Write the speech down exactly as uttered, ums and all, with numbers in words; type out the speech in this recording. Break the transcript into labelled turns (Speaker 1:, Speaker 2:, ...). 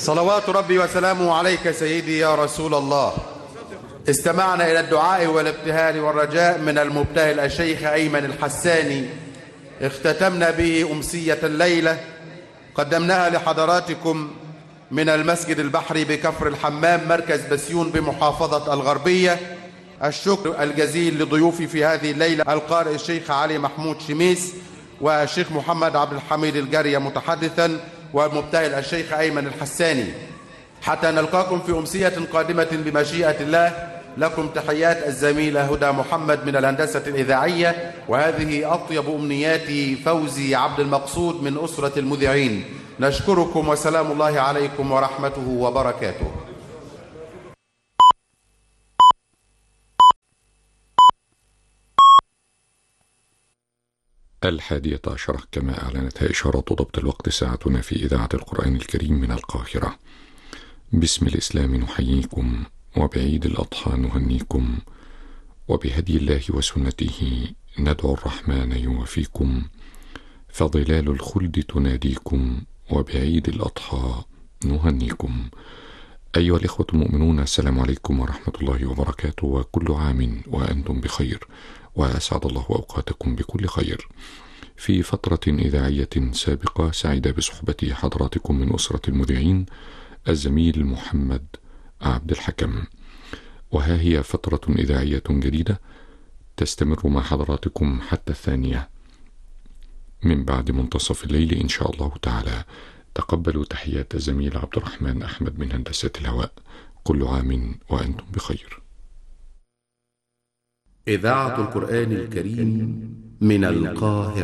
Speaker 1: صلوات ربي وسلامه عليك سيدي يا رسول الله. استمعنا إلى الدعاء والابتهال والرجاء من المبتهل الشيخ أيمن الحساني، اختتمنا به أمسية الليلة قدمناها لحضراتكم من المسجد البحري بكفر الحمام مركز بسيون بمحافظة الغربية. الشكر الجزيل لضيوفي في هذه الليلة القارئ الشيخ علي محمود شميس والشيخ محمد عبد الحميد الجارية متحدثا، والمبتهل الشيخ أيمن الحساني. حتى نلقاكم في أمسية قادمة بمشيئة الله، لكم تحيات الزميلة هدى محمد من الهندسة الإذاعية، وهذه أطيب أمنياتي فوزي عبد المقصود من أسرة المذيعين. نشكركم وسلام الله عليكم ورحمته وبركاته.
Speaker 2: الحادية عشرة كما أعلنتها إشارة ضبط الوقت ساعتنا في إذاعة القرآن الكريم من القاهرة. باسم الإسلام نحييكم، وبعيد الأضحى نهنيكم، وبهدي الله وسنته ندعو الرحمن يوفيكم، فظلال الخلد تناديكم، وبعيد الأضحى نهنيكم. أيها الإخوة المؤمنون، السلام عليكم ورحمة الله وبركاته، وكل عام وأنتم بخير، وأسعد الله أوقاتكم بكل خير. في فترة إذاعية سابقة سعيد بصحبة حضراتكم من أسرة المذيعين الزميل محمد عبد الحكم، وها هي فترة إذاعية جديدة تستمر مع حضراتكم حتى الثانية من بعد منتصف الليل إن شاء الله تعالى. تقبلوا تحيات الزميل عبد الرحمن أحمد من هندسة الهواء. كل عام وأنتم بخير.
Speaker 1: إذاعة القرآن الكريم من القاهرة.